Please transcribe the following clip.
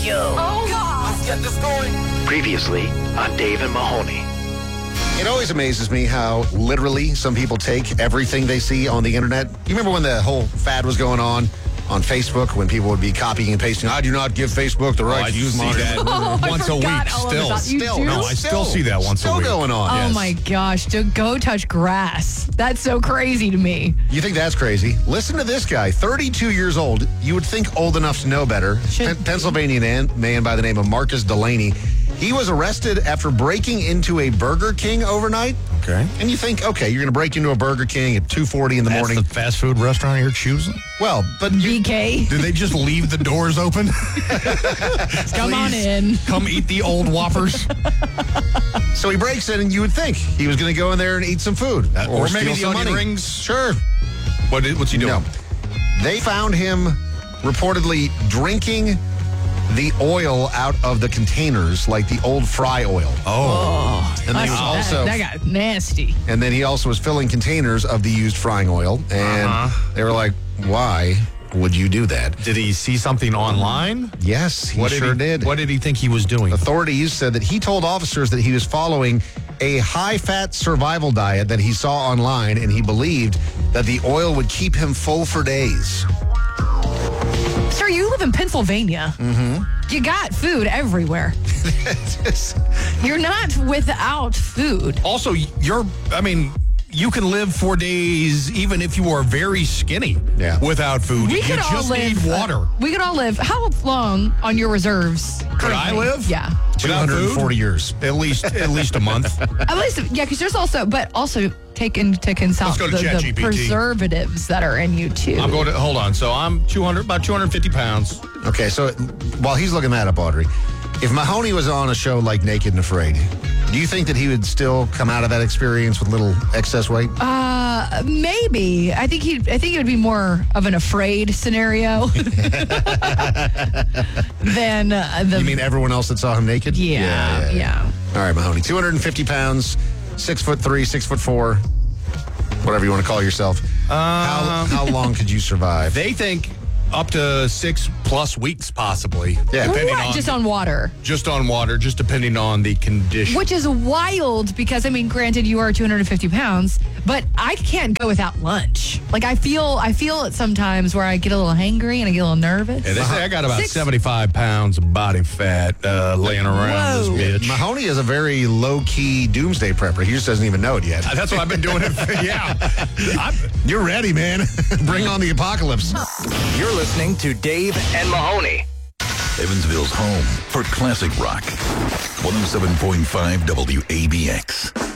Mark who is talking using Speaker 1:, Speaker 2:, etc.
Speaker 1: Show.
Speaker 2: Oh, God.
Speaker 3: Let's get this going.
Speaker 1: Previously on Dave and Mahoney.
Speaker 4: It always amazes me how literally some people take everything they see on the internet. You remember when the whole fad was going on Facebook when people would be copying and pasting, I do not give Facebook the right to use my
Speaker 5: once a week. I still see that once a week.
Speaker 4: Still going on.
Speaker 2: Oh, my gosh. Go touch grass. That's so crazy to me.
Speaker 4: You think that's crazy? Listen to this guy, 32 years old. You would think old enough to know better. Pennsylvania man by the name of Marcus Delaney. He was arrested after breaking into a Burger King overnight.
Speaker 5: Okay.
Speaker 4: And you think, okay, you're going to break into a Burger King at 2:40 in the morning.
Speaker 5: That's the fast food restaurant you're choosing?
Speaker 4: Well, but
Speaker 2: BK.
Speaker 5: Did they just leave the doors open?
Speaker 2: Come on in.
Speaker 5: Come eat the old Whoppers.
Speaker 4: So he breaks in, and you would think he was going to go in there and eat some food.
Speaker 5: Or maybe
Speaker 4: steal
Speaker 5: the
Speaker 4: some
Speaker 5: onion
Speaker 4: money.
Speaker 5: rings.
Speaker 4: Sure.
Speaker 5: What's he doing?
Speaker 4: No. They found him reportedly drinking the oil out of the containers, like the old fry oil.
Speaker 5: Oh.
Speaker 4: And then he was also,
Speaker 2: that got nasty.
Speaker 4: and then he also was filling containers of the used frying oil. And they were like, why would you do that?
Speaker 5: Did he see something online?
Speaker 4: Yes, he sure did.
Speaker 5: What did he think he was doing?
Speaker 4: Authorities said that he told officers that he was following a high-fat survival diet that he saw online, and he believed that the oil would keep him full for days.
Speaker 2: Sir, you live in Pennsylvania. Mm-hmm. You got food everywhere. You're not without food.
Speaker 5: Also, you can live 4 days even if you are very skinny without food.
Speaker 2: We
Speaker 5: you
Speaker 2: could all
Speaker 5: just
Speaker 2: live.
Speaker 5: need water.
Speaker 2: We could all live. How long on your reserves?
Speaker 5: Could I
Speaker 2: currently?
Speaker 5: live?
Speaker 2: Yeah.
Speaker 5: Without
Speaker 4: 240
Speaker 5: food?
Speaker 4: years.
Speaker 5: At least a month.
Speaker 2: At least, yeah, because there's also take into consult
Speaker 5: Let's go to
Speaker 2: the
Speaker 5: ChatGPT.
Speaker 2: preservatives that are in you too.
Speaker 5: I'm going to, hold on. So I'm about 250 pounds.
Speaker 4: Okay, so while he's looking that up, Audrey, if Mahoney was on a show like Naked and Afraid, do you think that he would still come out of that experience with little excess weight?
Speaker 2: Maybe. I think it would be more of an afraid scenario than the.
Speaker 4: You mean everyone else that saw him naked?
Speaker 2: Yeah.
Speaker 4: All right, Mahoney, 250 pounds, 6'3", 6'4", whatever you want to call yourself. How long could you survive?
Speaker 5: They think up to 6+ weeks, possibly.
Speaker 4: Yeah,
Speaker 2: What? Just on water.
Speaker 5: Just on water, just depending on the condition.
Speaker 2: Which is wild because, granted, you are 250 pounds, but I can't go without lunch. Like, I feel it sometimes where I get a little hangry and I get a little nervous.
Speaker 5: Yeah, they say I got about 75 pounds of body fat laying around
Speaker 2: Whoa.
Speaker 5: this bitch.
Speaker 4: Mahoney is a very low-key doomsday prepper. He just doesn't even know it yet.
Speaker 5: That's what I've been doing.
Speaker 4: You're ready, man. Bring on the apocalypse.
Speaker 1: You're listening to Dave and Mahoney.
Speaker 6: Evansville's home for classic rock. 107.5 WABX.